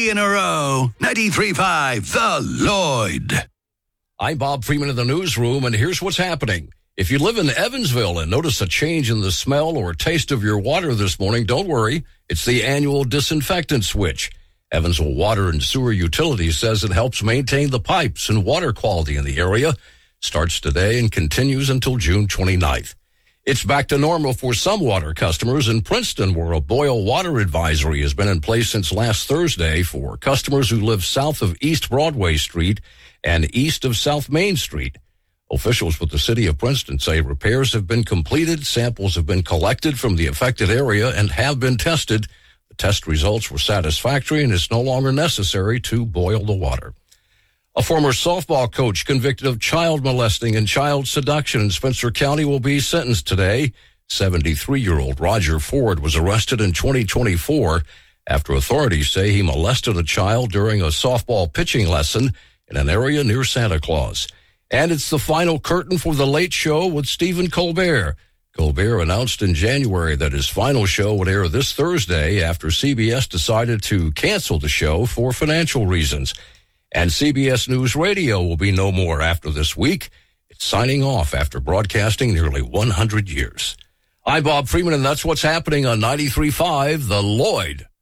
3 in a row. 93.5, The Lloyd. I'm Bob Freeman in the newsroom, and here's what's happening. If you live in Evansville and notice a change in the smell or taste of your water this morning, don't worry. It's the annual disinfectant switch. Evansville Water and Sewer Utilities says it helps maintain the pipes and water quality in the area. Starts today and continues until June 29th. It's back to normal for some water customers in Princeton, where a boil water advisory has been in place since last Thursday for customers who live south of East Broadway Street and east of South Main Street. Officials with the city of Princeton say repairs have been completed, samples have been collected from the affected area and have been tested. The test results were satisfactory and it's no longer necessary to boil the water. A former softball coach convicted of child molesting and child seduction in Spencer County will be sentenced today. 73-year-old Roger Ford was arrested in 2024 after authorities say he molested a child during a softball pitching lesson in an area near Santa Claus. And it's the final curtain for The Late Show with Stephen Colbert. Colbert announced in January that his final show would air this Thursday after CBS decided to cancel the show for financial reasons. And CBS News Radio will be no more after this week. It's signing off after broadcasting nearly 100 years. I'm Bob Freeman, and that's what's happening on 93.5 The Lloyd.